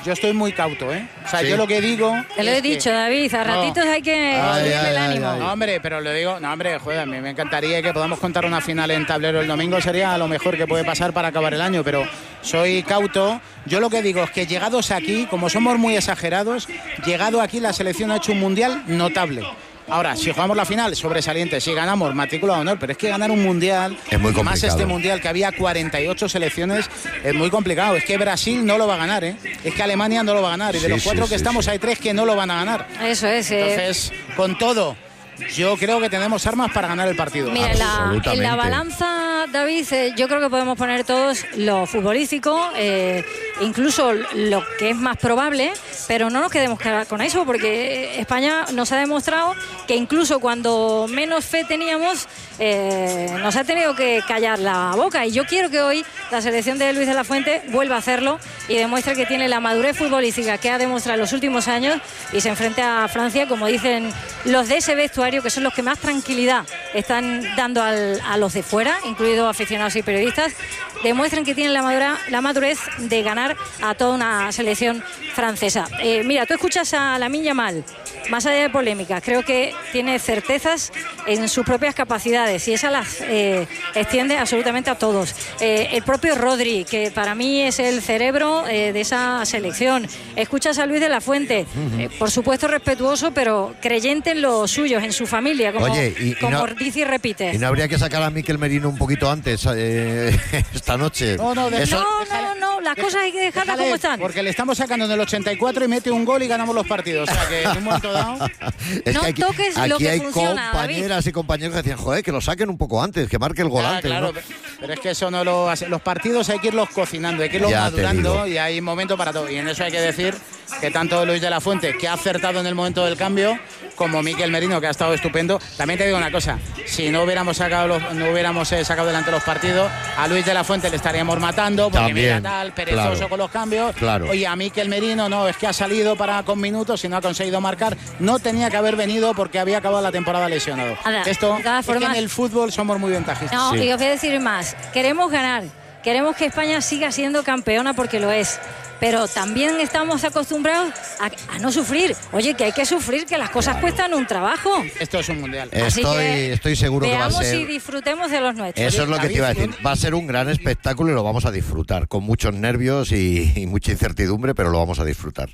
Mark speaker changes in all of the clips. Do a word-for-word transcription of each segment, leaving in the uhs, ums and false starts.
Speaker 1: yo estoy muy cauto, ¿eh? O sea,
Speaker 2: ¿Sí?
Speaker 1: yo lo que digo...
Speaker 3: Te lo he dicho, que... David, a ratitos no. hay que subirle el ánimo.
Speaker 1: Ay, ay. No, hombre, pero lo digo... No, hombre, joder, a mí me encantaría que podamos contar una final en tablero el domingo. Sería lo mejor que puede pasar para acabar el año, pero soy cauto. Yo lo que digo es que llegados aquí, como somos muy exagerados, llegado aquí la selección ha hecho un mundial notable. Ahora, si jugamos la final, sobresaliente. Si ganamos, matrícula de honor. Pero es que ganar un mundial,
Speaker 2: es muy complicado.
Speaker 1: Más este mundial que había cuarenta y ocho selecciones, es muy complicado. Es que Brasil no lo va a ganar, ¿eh? Es que Alemania no lo va a ganar. Y de sí, los cuatro sí, que sí, estamos, sí. hay tres que no lo van a ganar.
Speaker 3: Eso es. Eh...
Speaker 1: Entonces, con todo, yo creo que tenemos armas para ganar el partido.
Speaker 3: Mira, la, en la balanza, David, eh, yo creo que podemos poner todos lo futbolístico, eh, incluso lo que es más probable, pero no nos quedemos con eso, porque España nos ha demostrado que incluso cuando menos fe teníamos, eh, nos ha tenido que callar la boca. Y yo quiero que hoy la selección de Luis de la Fuente vuelva a hacerlo y demuestre que tiene la madurez futbolística que ha demostrado en los últimos años y se enfrente a Francia, como dicen los de ese vestuario, que son los que más tranquilidad están dando al, a los de fuera, incluidos aficionados y periodistas, demuestran que tienen la, madura, la madurez de ganar a toda una selección francesa. Eh, mira, tú escuchas a Lamine Yamal, más allá de polémicas, creo que tiene certezas en sus propias capacidades y esa las eh, extiende absolutamente a todos. Eh, el propio Rodri, que para mí es el cerebro eh, de esa selección. Escuchas a Luis de la Fuente, eh, por supuesto respetuoso, pero creyente en los suyos, en su familia, como,
Speaker 2: Oye, y,
Speaker 3: como
Speaker 2: y no,
Speaker 3: dice y repite.
Speaker 2: ¿Y no habría que sacar a Mikel Merino un poquito antes eh, esta noche?
Speaker 1: No, no, de,
Speaker 2: Eso...
Speaker 3: no, no, no, las cosas hay que dejarlas como están.
Speaker 1: Porque le estamos sacando en el ochenta y cuatro y mete un gol y ganamos los partidos. O sea, que en un momento dado...
Speaker 2: es
Speaker 3: no
Speaker 2: que aquí,
Speaker 3: toques
Speaker 2: aquí
Speaker 3: lo que
Speaker 2: hay
Speaker 3: funciona,
Speaker 2: compañeras
Speaker 3: David.
Speaker 2: y compañeros que decían, joder, que lo saquen un poco antes, que marque el gol
Speaker 1: ya,
Speaker 2: antes.
Speaker 1: Claro,
Speaker 2: ¿no?
Speaker 1: Pero es que eso no lo hace. Los partidos hay que irlos cocinando, hay que irlos
Speaker 2: Ya
Speaker 1: madurando y hay momento para todo. Y en eso hay que decir que tanto Luis de la Fuente, que ha acertado en el momento del cambio, como Mikel Merino, que ha estado estupendo. También te digo una cosa, si no hubiéramos sacado los, no hubiéramos eh, sacado delante los partidos, a Luis de la Fuente le estaríamos matando, porque
Speaker 2: También,
Speaker 1: mira tal, perezoso
Speaker 2: claro,
Speaker 1: con los cambios.
Speaker 2: Claro.
Speaker 1: Oye, a Mikel Merino no, es que ha salido para con minutos y no ha conseguido marcar. No tenía que haber venido porque había acabado la temporada lesionado.
Speaker 3: Ahora,
Speaker 1: Esto,
Speaker 3: de todas
Speaker 1: es que
Speaker 3: formas,
Speaker 1: en el fútbol somos muy ventajistas.
Speaker 3: No,
Speaker 2: Sí.
Speaker 3: y os voy a decir más, queremos ganar, queremos que España siga siendo campeona porque lo es. Pero también estamos acostumbrados a, a no sufrir. Oye, que hay que sufrir, que las cosas
Speaker 2: Claro.
Speaker 3: cuestan un trabajo.
Speaker 1: Esto es un mundial.
Speaker 3: Así
Speaker 2: Estoy,
Speaker 3: que
Speaker 2: estoy seguro que va a
Speaker 3: veamos
Speaker 2: ser...
Speaker 3: y disfrutemos de los nuestros.
Speaker 2: Eso es lo que te iba a decir. Va a ser un gran espectáculo y lo vamos a disfrutar, con muchos nervios y, y mucha incertidumbre, pero lo vamos a disfrutar.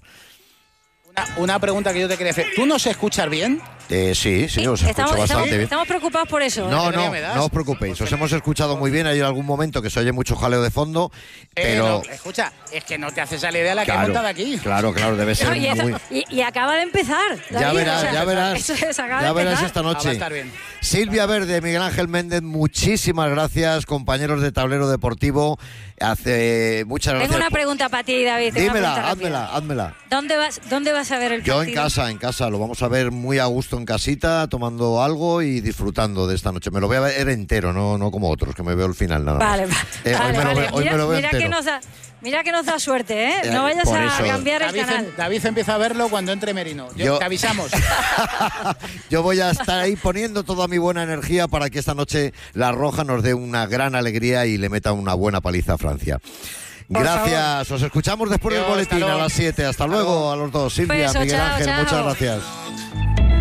Speaker 1: Una, una pregunta que yo te quería hacer. ¿Tú nos escuchas bien?
Speaker 2: Eh, sí, sí, os escucho
Speaker 3: estamos,
Speaker 2: bastante
Speaker 3: estamos,
Speaker 2: bien.
Speaker 3: estamos preocupados por eso.
Speaker 2: No,
Speaker 1: ¿eh?
Speaker 2: no,
Speaker 1: me das?
Speaker 2: no os preocupéis. Os hemos escuchado muy bien. Hay algún momento que se oye mucho jaleo de fondo,
Speaker 1: Eh,
Speaker 2: pero...
Speaker 1: no, escucha, es que no te haces a la idea de la que he
Speaker 2: Claro,
Speaker 1: montado aquí.
Speaker 2: claro, claro, debe ser
Speaker 3: No, y, esa-
Speaker 2: muy...
Speaker 3: y- y acaba de empezar.
Speaker 2: Ya
Speaker 3: David,
Speaker 2: verás,
Speaker 3: o sea,
Speaker 2: ya verás,
Speaker 3: eso es, acaba de
Speaker 2: ya verás
Speaker 3: empezar.
Speaker 2: esta
Speaker 1: Ah, va a
Speaker 2: noche.
Speaker 1: estar bien.
Speaker 2: Silvia Verde, Miguel Ángel Méndez, muchísimas gracias, compañeros de Tablero Deportivo. Hace muchas gracias.
Speaker 3: Tengo una
Speaker 2: por-
Speaker 3: pregunta para ti, David. tengo una
Speaker 2: Dímela,
Speaker 3: pregunta rápida.
Speaker 2: házmela, házmela.
Speaker 3: ¿Dónde vas, ¿Dónde vas a ver el
Speaker 2: Yo
Speaker 3: partido?
Speaker 2: en casa, en casa, lo vamos a ver muy a gusto en casita, tomando algo y disfrutando de esta noche. Me lo voy a ver entero, no, no como otros, que me veo el final nada más.
Speaker 3: Vale, va-
Speaker 2: Eh,
Speaker 3: vale,
Speaker 2: hoy me lo
Speaker 3: vale.
Speaker 2: veo- hoy
Speaker 3: mira,
Speaker 2: me lo veo
Speaker 3: mira que
Speaker 2: entero.
Speaker 3: nos da, mira que nos da suerte, ¿eh?
Speaker 2: Eh,
Speaker 3: No vayas
Speaker 2: por
Speaker 3: a
Speaker 2: eso.
Speaker 3: cambiar el
Speaker 1: David,
Speaker 3: canal.
Speaker 1: David empieza a verlo cuando entre Merino. Yo,
Speaker 2: Yo-
Speaker 1: Te avisamos.
Speaker 2: Yo voy a estar ahí poniendo toda mi buena energía para que esta noche la Roja nos dé una gran alegría y le meta una buena paliza a Francia.
Speaker 1: Por
Speaker 2: Gracias, os escuchamos después del
Speaker 1: Adiós,
Speaker 2: boletín
Speaker 1: hasta
Speaker 2: a
Speaker 1: luego.
Speaker 2: las siete. Hasta luego a los dos. Silvia,
Speaker 3: Beso,
Speaker 2: Miguel
Speaker 3: chao,
Speaker 2: Ángel,
Speaker 3: chao.
Speaker 2: muchas gracias.